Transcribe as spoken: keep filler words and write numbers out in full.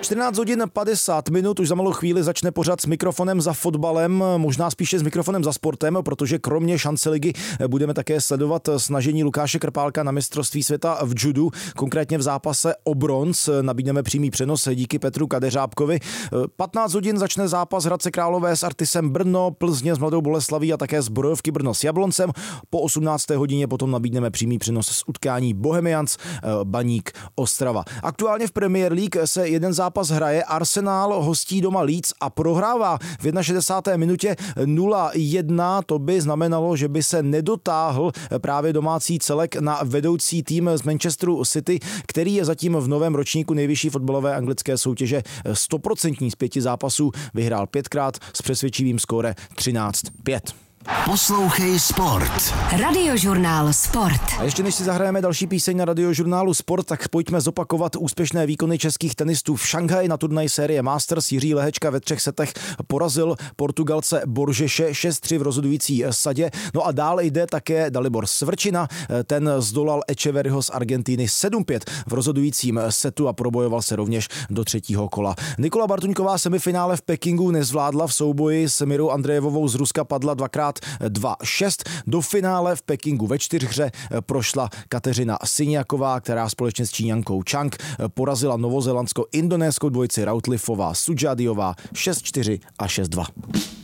čtrnáct hodin padesát minut, už za malou chvíli začne pořad s mikrofonem za fotbalem, možná spíše s mikrofonem za sportem, protože kromě šance ligy budeme také sledovat snažení Lukáše Krpálka na mistrovství světa v judu, konkrétně v zápase o bronz. Nabídneme přímý přenos díky Petru Kadeřábkovi. patnáct hodin začne zápas Hradce Králové s Artisem Brno, Plzně s Mladou Boleslaví a také Zbrojovky Brno s Jabloncem. Po osmnácté hodině potom nabídneme přímý přenos z utkání Bohemians Baník Ostrava. Aktuálně v Premier League se jeden zápas hraje, Arsenal hostí doma Leeds a prohrává v šedesáté jedné minutě nula jedna. To by znamenalo, že by se nedotáhl právě domácí celek na vedoucí tým z Manchesteru City, který je zatím v novém ročníku nejvyšší fotbalové anglické soutěže stoprocentní z pěti zápasů, vyhrál pětkrát s přesvědčivým skóre třináct pět. Poslouchej Sport. Radiožurnál Sport. A ještě než si zahrajeme další píseň na Radiožurnálu Sport, tak pojďme zopakovat úspěšné výkony českých tenistů v Šanghaji na turnaji série Masters. Jiří Lehečka ve třech setech porazil Portugalce Borgeše šest tři v rozhodující sadě. No a dále jde také Dalibor Svrčina, ten zdolal Echeverryho z Argentiny sedm pět v rozhodujícím setu a probojoval se rovněž do třetího kola. Nikola Bartuňková semifinále v Pekingu nezvládla, v souboji s Mirou Andrejevovou z Ruska padla dvakrát dva šest. Do finále v Pekingu ve čtyřhře prošla Kateřina Siniaková, která společně s Číňankou Chang porazila novozélandskou indonéskou dvojici Routlifová Sudžadiová šest čtyři a šest dva.